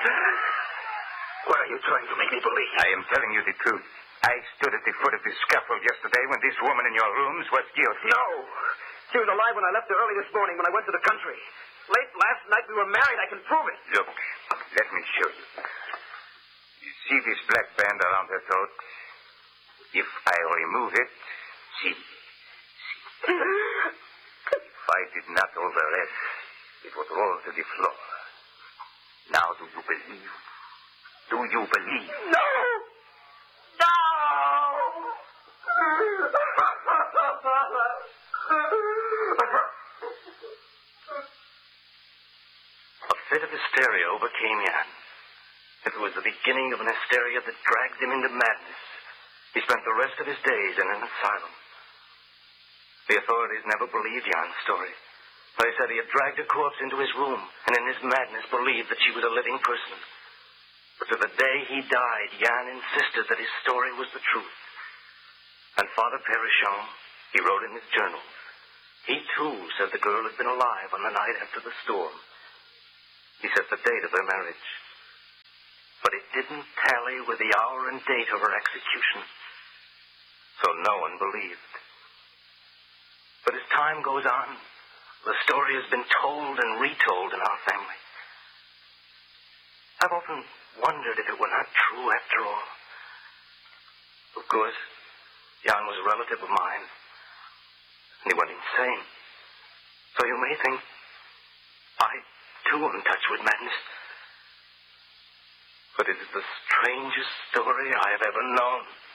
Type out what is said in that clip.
What are you trying to make me believe? I am telling you the truth. I stood at the foot of the scaffold yesterday when this woman in your rooms was guilty. No. She was alive when I left her early this morning when I went to the country. Late last night we were married. I can prove it. Look, let me show you. You see this black band around her throat? If I remove it, see. If I did not hold the rest, it would roll to the floor. Now do you believe? Do you believe? No! No! A fit of hysteria overcame Jan. It was the beginning of an hysteria that dragged him into madness. He spent the rest of his days in an asylum. The authorities never believed Jan's story. They said he had dragged a corpse into his room and in his madness believed that she was a living person. But to the day he died, Jan insisted that his story was the truth. And Father Perichon, he wrote in his journal, he too said the girl had been alive on the night after the storm. He set the date of their marriage. But it didn't tally with the hour and date of her execution. So no one believed. But as time goes on, the story has been told and retold in our family. I've often wondered if it were not true after all. Of course, Jan was a relative of mine, and he went insane. So you may think I, too, am in touch with madness. But it is the strangest story I have ever known.